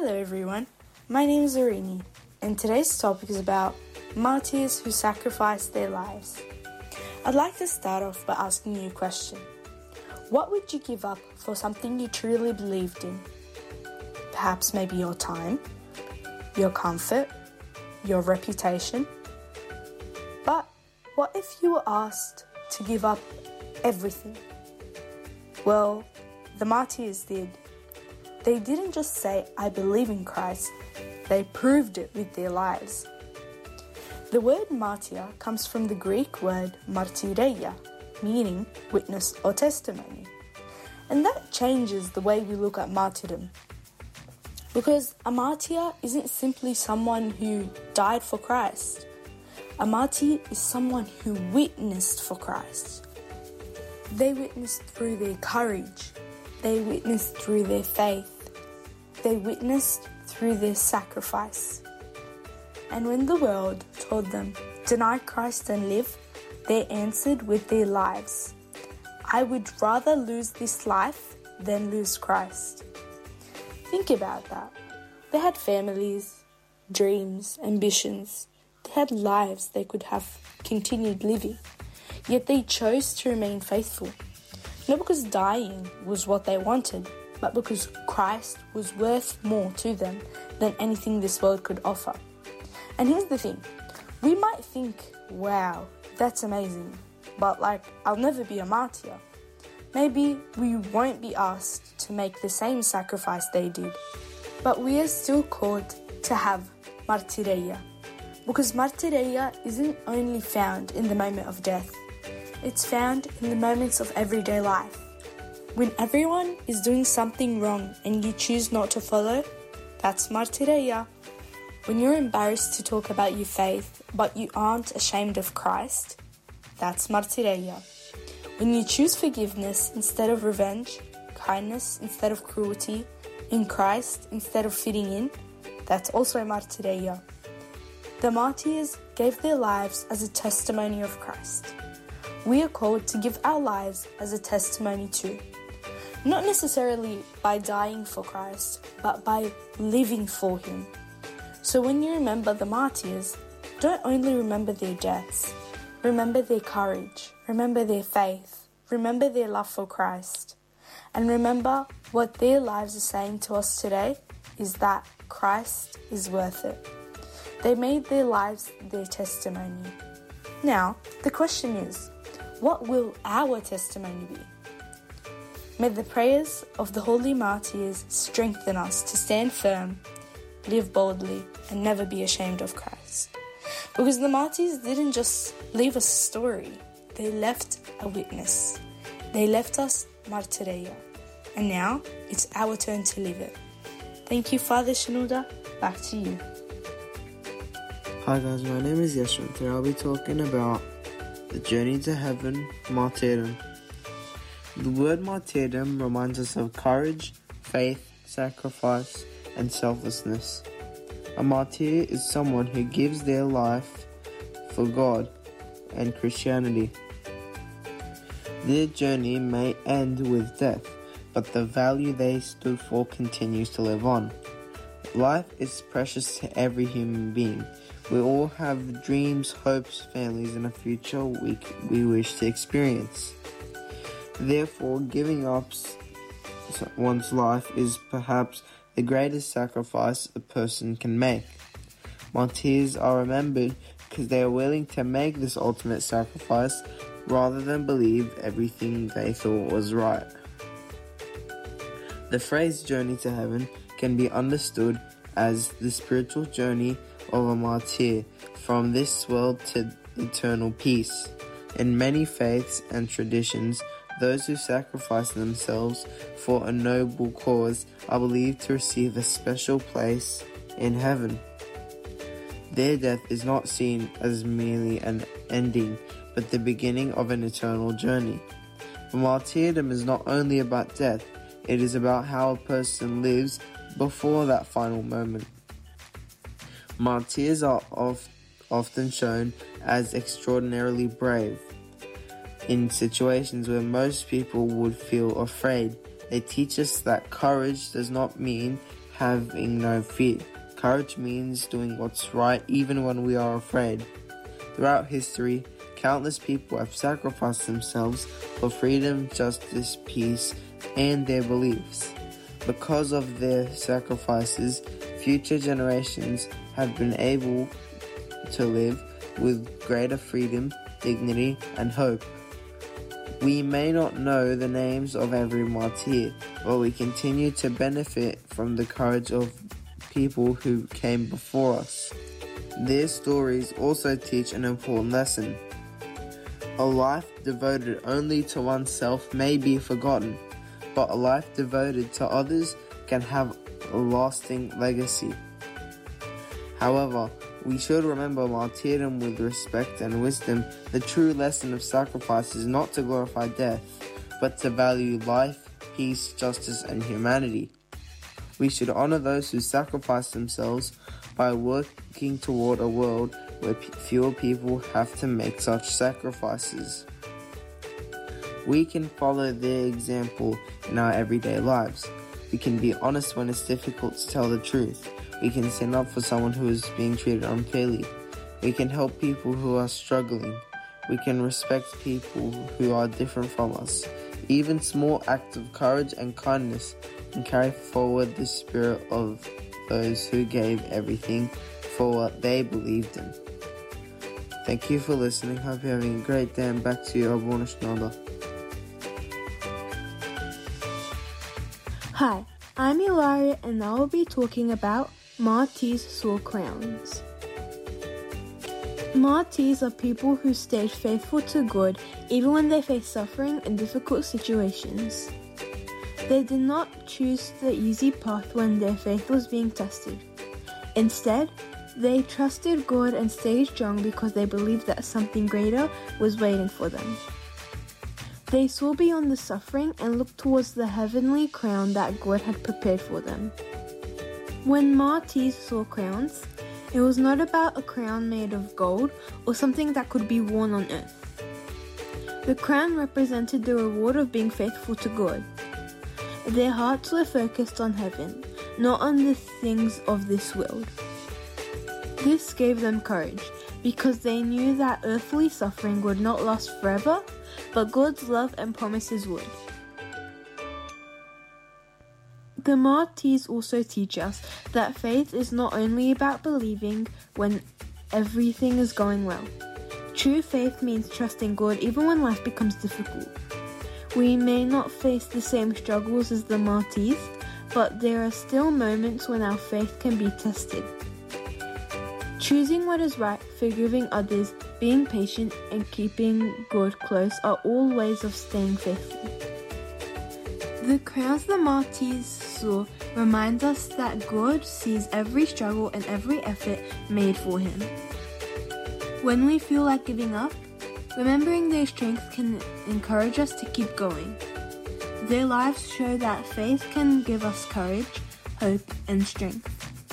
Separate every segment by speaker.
Speaker 1: Hello everyone, my name is Arini, and today's topic is about martyrs who sacrificed their lives. I'd like to start off by asking you a question. What would you give up for something you truly believed in? Perhaps maybe your time, your comfort, your reputation. But what if you were asked to give up everything? Well, the martyrs did. They didn't just say, I believe in Christ, they proved it with their lives. The word martyr comes from the Greek word martyreia, meaning witness or testimony. And that changes the way we look at martyrdom. Because a martyr isn't simply someone who died for Christ. A martyr is someone who witnessed for Christ. They witnessed through their courage. They witnessed through their faith. They witnessed through their sacrifice. And when the world told them, deny Christ and live, they answered with their lives. I would rather lose this life than lose Christ. Think about that. They had families, dreams, ambitions. They had lives they could have continued living. Yet they chose to remain faithful. Not because dying was what they wanted, but because Christ was worth more to them than anything this world could offer. And here's the thing. We might think, wow, that's amazing, but I'll never be a martyr. Maybe we won't be asked to make the same sacrifice they did, but we are still called to have martyreia. Because martyreia isn't only found in the moment of death, it's found in the moments of everyday life. When everyone is doing something wrong and you choose not to follow, that's martyreia. When you're embarrassed to talk about your faith, but you aren't ashamed of Christ, that's martyreia. When you choose forgiveness instead of revenge, kindness instead of cruelty, in Christ instead of fitting in, that's also martyreia. The martyrs gave their lives as a testimony of Christ. We are called to give our lives as a testimony too. Not necessarily by dying for Christ, but by living for Him. So when you remember the martyrs, don't only remember their deaths. Remember their courage. Remember their faith. Remember their love for Christ. And remember what their lives are saying to us today is that Christ is worth it. They made their lives their testimony. Now, the question is, what will our testimony be? May the prayers of the holy martyrs strengthen us to stand firm, live boldly, and never be ashamed of Christ. Because the martyrs didn't just leave us a story, they left a witness. They left us martyreia. And now, it's our turn to live it. Thank you, Father Shenouda. Back to you.
Speaker 2: Hi guys, my name is Yeshua. Today I'll be talking about the journey to heaven, martyrdom. The word martyrdom reminds us of courage, faith, sacrifice, and selflessness. A martyr is someone who gives their life for God and Christianity. Their journey may end with death, but the value they stood for continues to live on. Life is precious to every human being. We all have dreams, hopes, families, and a future we wish to experience. Therefore, giving up one's life is perhaps the greatest sacrifice a person can make. Martyrs are remembered because they are willing to make this ultimate sacrifice rather than believe everything they thought was right. The phrase journey to heaven can be understood as the spiritual journey of a martyr from this world to eternal peace. In many faiths and traditions, those who sacrifice themselves for a noble cause are believed to receive a special place in heaven. Their death is not seen as merely an ending, but the beginning of an eternal journey. For martyrdom is not only about death, it is about how a person lives before that final moment. Martyrs are often shown as extraordinarily brave. In situations where most people would feel afraid, they teach us that courage does not mean having no fear. Courage means doing what's right even when we are afraid. Throughout history, countless people have sacrificed themselves for freedom, justice, peace, and their beliefs. Because of their sacrifices, future generations have been able to live with greater freedom, dignity, and hope. We may not know the names of every martyr, but we continue to benefit from the courage of people who came before us. Their stories also teach an important lesson. A life devoted only to oneself may be forgotten, but a life devoted to others can have a lasting legacy. However, we should remember martyrdom with respect and wisdom. The true lesson of sacrifice is not to glorify death, but to value life, peace, justice, and humanity. We should honor those who sacrifice themselves by working toward a world where fewer people have to make such sacrifices. We can follow their example in our everyday lives. We can be honest when it's difficult to tell the truth. We can stand up for someone who is being treated unfairly. We can help people who are struggling. We can respect people who are different from us. Even small acts of courage and kindness can carry forward the spirit of those who gave everything for what they believed in. Thank you for listening. Hope you're having a great day, and back to you, Abunashnanda.
Speaker 1: Hi, I'm Ilaria, and I will be talking about martyrs saw crowns. Martyrs are people who stayed faithful to God even when they faced suffering and difficult situations. They did not choose the easy path when their faith was being tested. Instead, they trusted God and stayed strong because they believed that something greater was waiting for them. They saw beyond the suffering and looked towards the heavenly crown that God had prepared for them. When martyrs saw crowns, it was not about a crown made of gold or something that could be worn on earth. The crown represented the reward of being faithful to God. Their hearts were focused on heaven, not on the things of this world. This gave them courage because they knew that earthly suffering would not last forever, but God's love and promises would. The martyrs also teach us that faith is not only about believing when everything is going well. True faith means trusting God even when life becomes difficult. We may not face the same struggles as the martyrs, but there are still moments when our faith can be tested. Choosing what is right, forgiving others, being patient, and keeping God close are all ways of staying faithful. The crowns the martyrs saw remind us that God sees every struggle and every effort made for Him. When we feel like giving up, remembering their strength can encourage us to keep going. Their lives show that faith can give us courage, hope, and strength.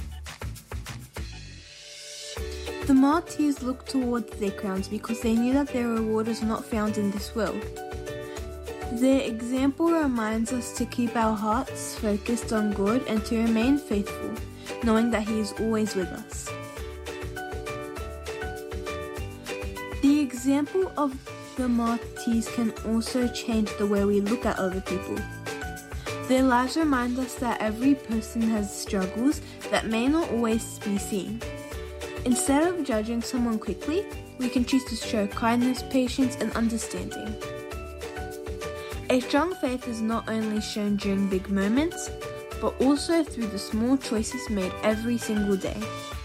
Speaker 1: The martyrs looked towards their crowns because they knew that their reward was not found in this world. Their example reminds us to keep our hearts focused on God and to remain faithful, knowing that He is always with us. The example of the martyrs can also change the way we look at other people. Their lives remind us that every person has struggles that may not always be seen. Instead of judging someone quickly, we can choose to show kindness, patience, and understanding. A strong faith is not only shown during big moments, but also through the small choices made every single day.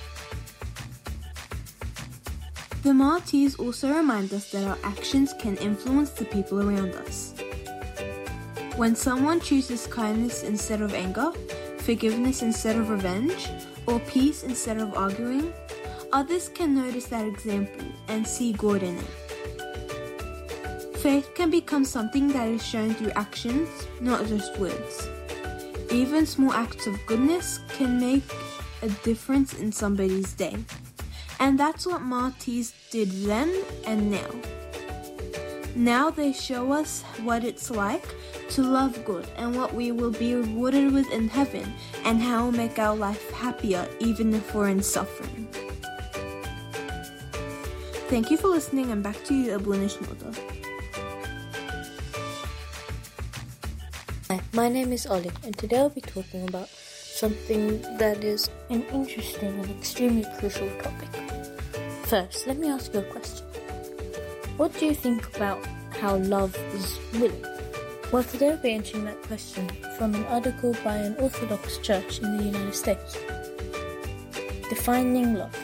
Speaker 1: The martyrs also remind us that our actions can influence the people around us. When someone chooses kindness instead of anger, forgiveness instead of revenge, or peace instead of arguing, others can notice that example and see God in it. Faith can become something that is shown through actions, not just words. Even small acts of goodness can make a difference in somebody's day. And that's what martyrs did then and now. Now they show us what it's like to love God and what we will be rewarded with in heaven, and how it will make our life happier even if we're in suffering. Thank you for listening, and back to you, Abuna Shnoda.
Speaker 3: Hi, my name is Ollie, and today I'll be talking about something that is an interesting and extremely crucial topic. First, let me ask you a question. What do you think about how love is willing? Well, today I'll be answering that question from an article by an Orthodox church in the United States. Defining love.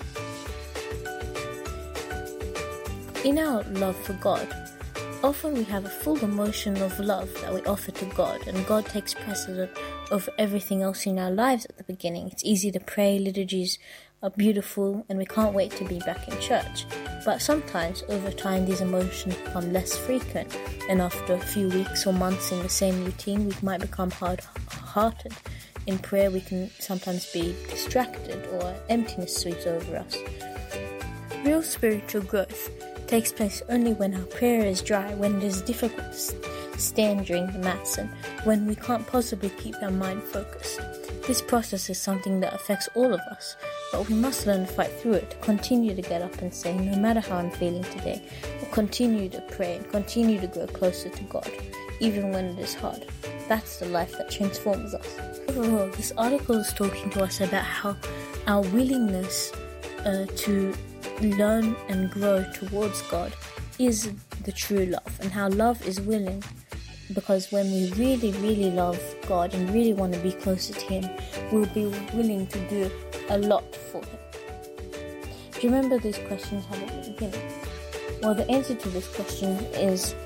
Speaker 3: In our love for God, often we have a full emotion of love that we offer to God, and God takes precedent over everything else in our lives at the beginning. It's easy to pray, liturgies are beautiful, and we can't wait to be back in church. But sometimes, over time, these emotions become less frequent, and after a few weeks or months in the same routine, we might become hard-hearted. In prayer, we can sometimes be distracted, or emptiness sweeps over us. Real spiritual growth takes place only when our prayer is dry, when it is difficult to stand during the Mass, and when we can't possibly keep our mind focused. This process is something that affects all of us, but we must learn to fight through it, to continue to get up and say, no matter how I'm feeling today, we'll continue to pray and continue to grow closer to God, even when it is hard. That's the life that transforms us. Overall, this article is talking to us about how our willingness to learn and grow towards God is the true love, and how love is willing, because when we really, really love God and really want to be closer to Him, we'll be willing to do a lot for Him. Do you remember these questions had at the beginning? Well, the answer to this question is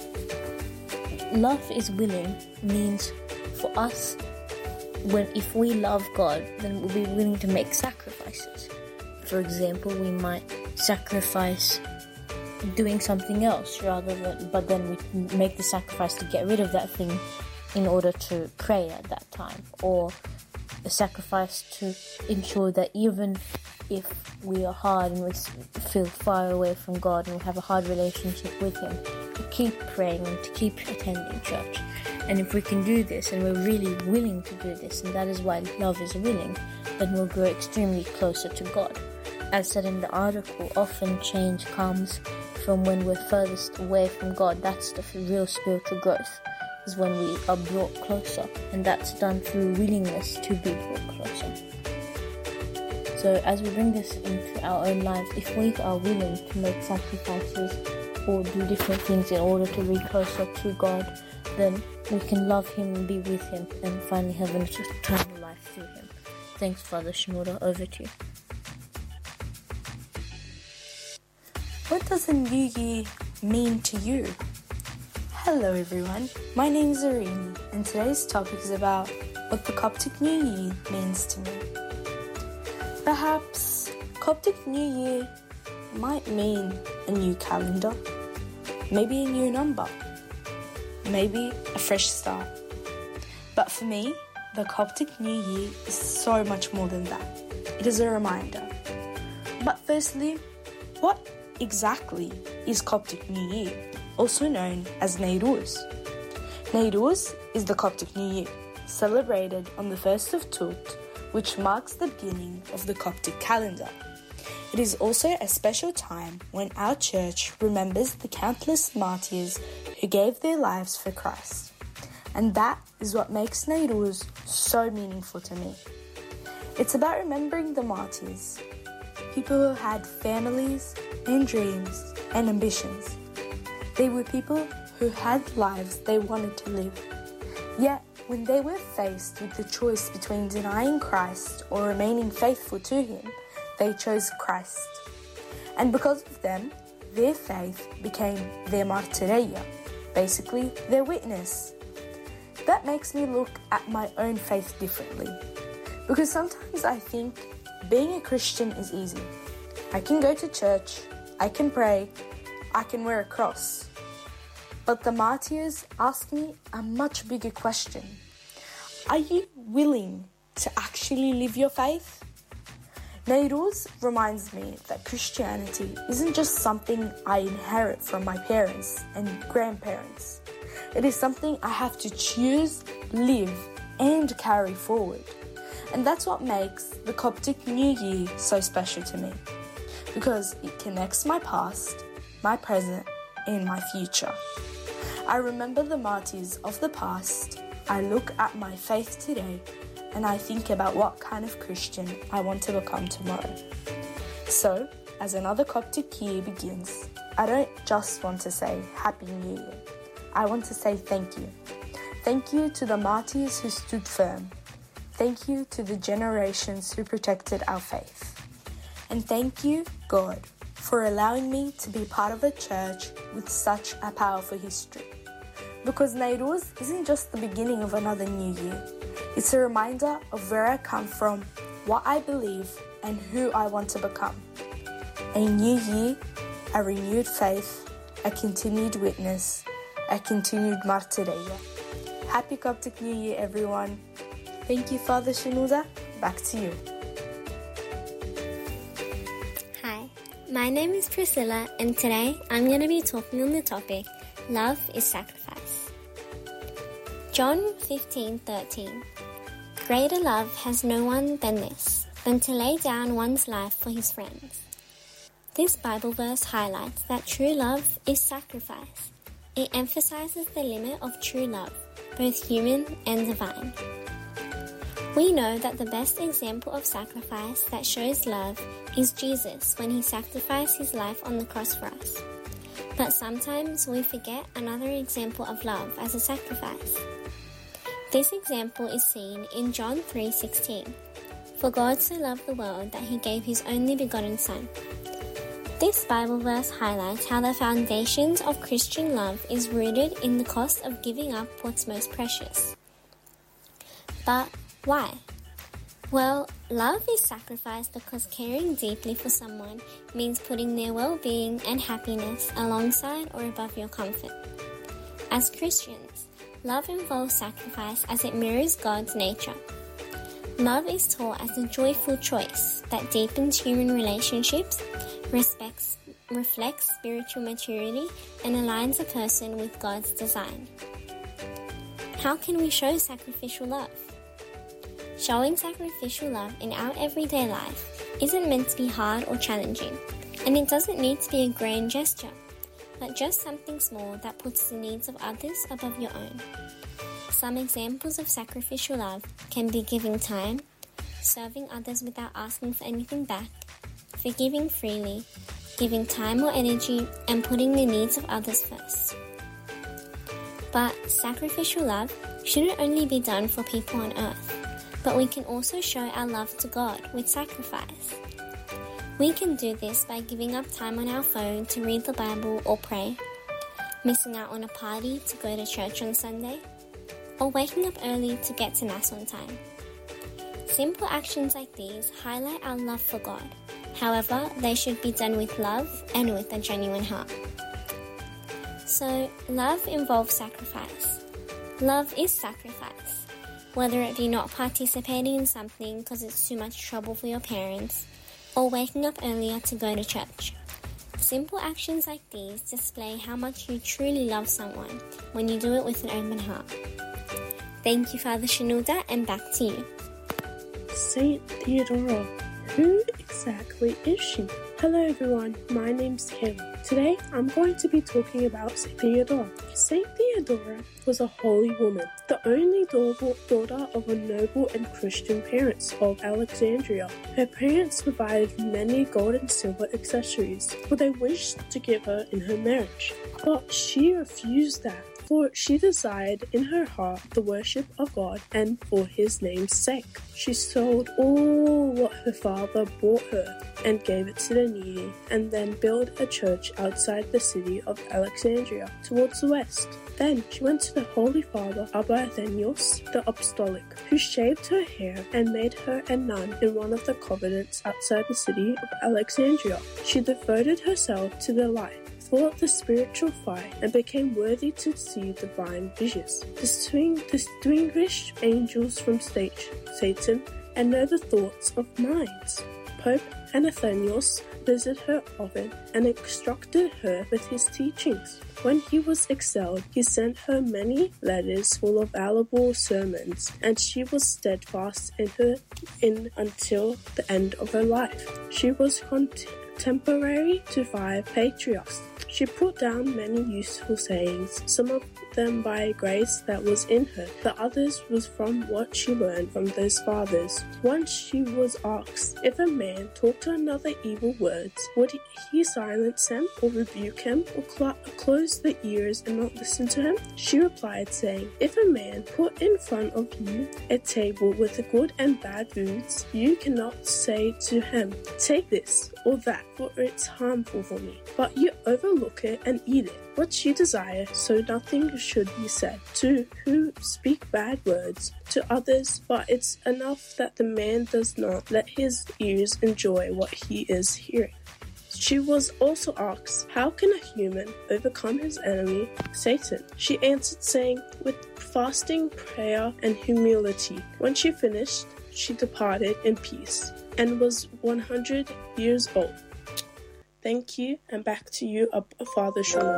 Speaker 3: love is willing means for us, if we love God, then we'll be willing to make sacrifices. For example, we might sacrifice doing something else but then we make the sacrifice to get rid of that thing in order to pray at that time, or a sacrifice to ensure that even if we are hard and we feel far away from God and we have a hard relationship with Him, to keep praying and to keep attending church. And if we can do this, and we're really willing to do this, and that is why love is willing, then we'll grow extremely closer to God. As said in the article, often change comes from when we're furthest away from God. That's the real spiritual growth, is when we are brought closer, and that's done through willingness to be brought closer. So as we bring this into our own lives, if we are willing to make sacrifices or do different things in order to be closer to God, then we can love Him and be with Him and finally have an eternal life through Him. Thanks, Father Shnoda. Over to you.
Speaker 1: What does a new year mean to you? Hello everyone, my name is Zareen, and today's topic is about what the Coptic New Year means to me. Perhaps Coptic New Year might mean a new calendar, maybe a new number, maybe a fresh start. But for me, the Coptic New Year is so much more than that. It is a reminder. But firstly, what exactly is Coptic New Year, also known as Nowruz? Nowruz is the Coptic New Year, celebrated on the 1st of Tut, which marks the beginning of the Coptic calendar. It is also a special time when our church remembers the countless martyrs who gave their lives for Christ. And that is what makes Nowruz so meaningful to me. It's about remembering the martyrs, people who had families and dreams and ambitions. They were people who had lives they wanted to live. Yet, when they were faced with the choice between denying Christ or remaining faithful to Him, they chose Christ. And because of them, their faith became their martyria, basically their witness. That makes me look at my own faith differently, because sometimes I think being a Christian is easy. I can go to church, I can pray, I can wear a cross. But the martyrs ask me a much bigger question. Are you willing to actually live your faith? Nowruz reminds me that Christianity isn't just something I inherit from my parents and grandparents, It is something I have to choose, live, and carry forward. And that's what makes the Coptic New Year so special to me, because it connects my past, my present, and my future. I remember the martyrs of the past, I look at my faith today, and I think about what kind of Christian I want to become tomorrow. So, as another Coptic year begins, I don't just want to say Happy New Year. I want to say thank you. Thank you to the martyrs who stood firm. Thank you to the generations who protected our faith. And thank you, God, for allowing me to be part of a church with such a powerful history. Because Nairoz isn't just the beginning of another new year. It's a reminder of where I come from, what I believe, and who I want to become. A new year, a renewed faith, a continued witness, a continued martyria. Happy Coptic New Year, everyone. Thank you, Father Shenouda. Back to you.
Speaker 4: Hi, my name is Priscilla, and today I'm going to be talking on the topic, Love is Sacrifice. John 15:13. Greater love has no one than this, than to lay down one's life for his friends. This Bible verse highlights that true love is sacrifice. It emphasizes the limit of true love, both human and divine. We know that the best example of sacrifice that shows love is Jesus when he sacrificed his life on the cross for us. But sometimes we forget another example of love as a sacrifice. This example is seen in John 3:16. For God so loved the world that he gave his only begotten Son. This Bible verse highlights how the foundations of Christian love is rooted in the cost of giving up what's most precious. But why? Well, love is sacrifice because caring deeply for someone means putting their well-being and happiness alongside or above your comfort. As Christians, love involves sacrifice as it mirrors God's nature. Love is taught as a joyful choice that deepens human relationships, reflects spiritual maturity, and aligns a person with God's design. How can we show sacrificial love? Showing sacrificial love in our everyday life isn't meant to be hard or challenging, and it doesn't need to be a grand gesture, but just something small that puts the needs of others above your own. Some examples of sacrificial love can be giving time, serving others without asking for anything back, forgiving freely, giving time or energy, and putting the needs of others first. But sacrificial love shouldn't only be done for people on earth, but we can also show our love to God with sacrifice. We can do this by giving up time on our phone to read the Bible or pray, missing out on a party to go to church on Sunday, or waking up early to get to Mass on time. Simple actions like these highlight our love for God. However, they should be done with love and with a genuine heart. So, love involves sacrifice. Love is sacrifice. Whether it be not participating in something because it's too much trouble for your parents, or waking up earlier to go to church. Simple actions like these display how much you truly love someone when you do it with an open heart. Thank you, Father Shenouda, and back to you.
Speaker 5: Saint Theodora. Who exactly is she? Hello everyone, my name's Kayla. Today I'm going to be talking about Saint Theodora. Saint Theodora was a holy woman, the only daughter of a noble and Christian parents of Alexandria. Her parents provided many gold and silver accessories, for they wished to give her in her marriage. But she refused that, for she desired in her heart the worship of God and for his name's sake. She sold all what her father bought her and gave it to the needy, and then built a church outside the city of Alexandria towards the west. Then she went to the Holy Father Abba Athenios the Apostolic, who shaved her hair and made her a nun in one of the convents outside the city of Alexandria. She devoted herself to the light, fought the spiritual fight, and became worthy to see divine visions, distinguish angels from Satan, and know the thoughts of minds. Pope Anathanios visit her often and instructed her with his teachings. When he was exiled, he sent her many letters full of valuable sermons, and she was steadfast in until the end of her life. She was contemporary to 5 patriarchs. She put down many useful sayings, some of them by grace that was in her, the others was from what she learned from those fathers. Once she was asked, if a man talked to another evil words, would he silence him or rebuke him or close the ears and not listen to him? She replied, saying, if a man put in front of you a table with the good and bad foods, you cannot say to him, take this or that, for it's harmful for me, but you overlook it and eat it. What you desire, so nothing should be said to who speak bad words to others, but it's enough that the man does not let his ears enjoy what he is hearing. She was also asked, how can a human overcome his enemy, Satan? She answered, saying, with fasting, prayer, and humility. When she finished, she departed in peace and was 100 years old. Thank you, and back to you, Father Shimon.